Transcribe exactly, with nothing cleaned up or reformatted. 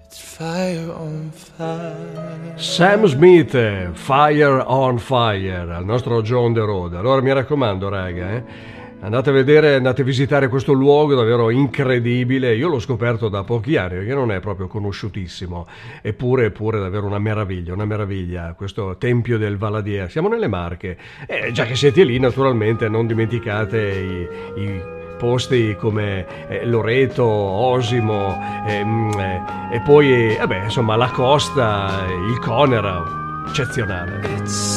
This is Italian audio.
Fire on fire. Sam Smith, Fire on Fire, al nostro John the Road. Allora mi raccomando, raga, eh, andate a vedere, andate a visitare questo luogo davvero incredibile. Io l'ho scoperto da pochi anni, perché non è proprio conosciutissimo, eppure, eppure davvero una meraviglia, una meraviglia, questo Tempio del Valadier. Siamo nelle Marche, e già che siete lì, naturalmente non dimenticate i, i posti come eh, Loreto, Osimo, ehm, eh, e poi eh, vabbè, insomma la costa, il Conera, eccezionale. It's